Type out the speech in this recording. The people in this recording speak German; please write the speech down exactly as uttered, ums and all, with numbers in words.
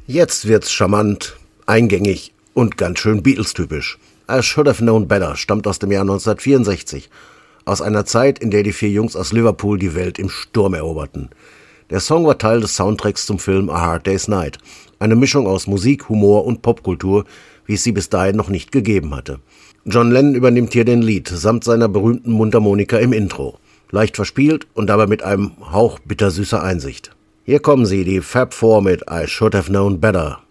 Jetzt wird's charmant, eingängig und ganz schön Beatles-typisch. I Should Have Known Better stammt aus dem Jahr neunzehnhundertvierundsechzig. Aus einer Zeit, in der die vier Jungs aus Liverpool die Welt im Sturm eroberten. Der Song war Teil des Soundtracks zum Film A Hard Day's Night. Eine Mischung aus Musik, Humor und Popkultur, wie es sie bis dahin noch nicht gegeben hatte. John Lennon übernimmt hier den Lead, samt seiner berühmten Mundharmonika im Intro. Leicht verspielt und dabei mit einem Hauch bittersüßer Einsicht. Hier kommen sie, die Fab Four mit I Should Have Known Better.